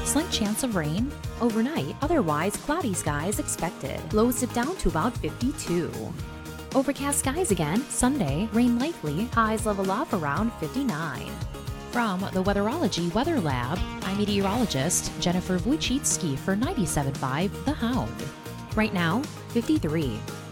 Slight chance of rain. Overnight, otherwise cloudy skies expected. Lows dip down to about 52. Overcast skies again. Sunday, rain likely. Highs level off around 59. From the Weatherology Weather Lab, I'm meteorologist Jennifer Wojcicki for 97.5 The Hound. Right now, 53.